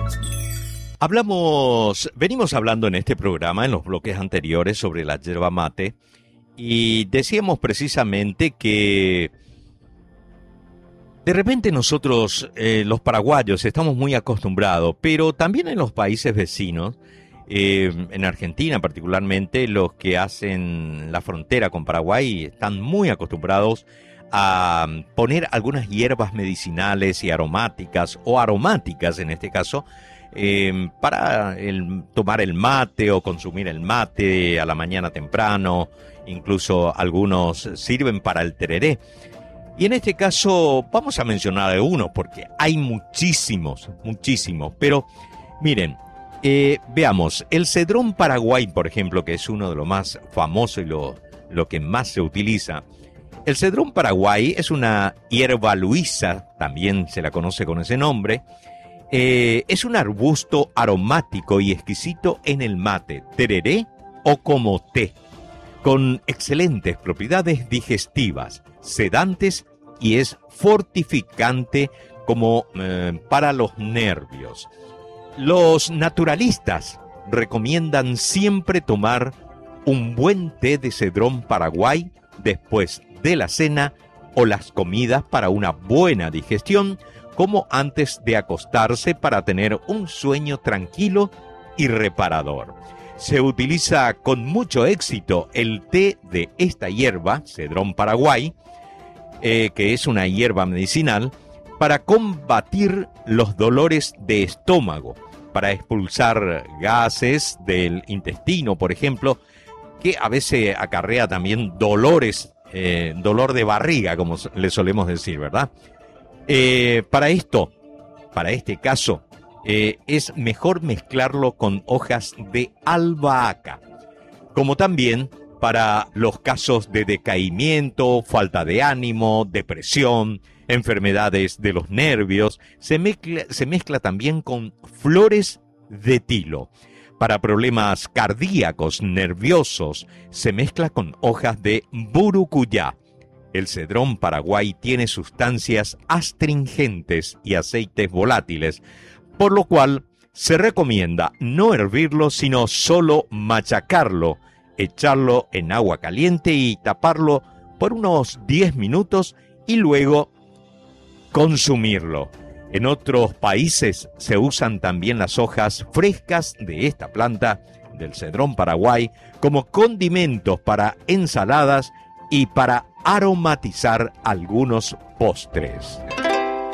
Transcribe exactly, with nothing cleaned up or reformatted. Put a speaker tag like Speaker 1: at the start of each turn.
Speaker 1: Hablamos, venimos hablando en este programa, en los bloques anteriores, sobre la yerba mate, y decíamos precisamente que de repente nosotros, eh, los paraguayos, estamos muy acostumbrados, pero también en los países vecinos, eh, en Argentina particularmente, los que hacen la frontera con Paraguay están muy acostumbrados a poner algunas hierbas medicinales y aromáticas, o aromáticas en este caso, Eh, para el, tomar el mate o consumir el mate a la mañana temprano. Incluso algunos sirven para el tereré. Y en este caso vamos a mencionar algunos porque hay muchísimos, muchísimos. Pero miren, eh, veamos, el cedrón paraguay, por ejemplo, que es uno de los más famosos y lo, lo que más se utiliza. El cedrón paraguay es una hierba luisa, también se la conoce con ese nombre. Eh, es un arbusto aromático y exquisito en el mate, tereré o como té, con excelentes propiedades digestivas, sedantes y es fortificante como eh, para los nervios. Los naturalistas recomiendan siempre tomar un buen té de cedrón paraguay después de la cena o las comidas para una buena digestión, como antes de acostarse para tener un sueño tranquilo y reparador. Se utiliza con mucho éxito el té de esta hierba, cedrón paraguay, eh, que es una hierba medicinal, para combatir los dolores de estómago, para expulsar gases del intestino, por ejemplo, que a veces acarrea también dolores, eh, dolor de barriga, como le solemos decir, ¿verdad? Eh, para esto, para este caso, eh, es mejor mezclarlo con hojas de albahaca, como también para los casos de decaimiento, falta de ánimo, depresión, enfermedades de los nervios. Se mezcla, se mezcla también con flores de tilo. Para problemas cardíacos, nerviosos, se mezcla con hojas de burucuyá. El cedrón paraguay tiene sustancias astringentes y aceites volátiles, por lo cual se recomienda no hervirlo, sino solo machacarlo, echarlo en agua caliente y taparlo por unos diez minutos y luego consumirlo. En otros países se usan también las hojas frescas de esta planta, del cedrón paraguay, como condimentos para ensaladas y para aromatizar algunos postres.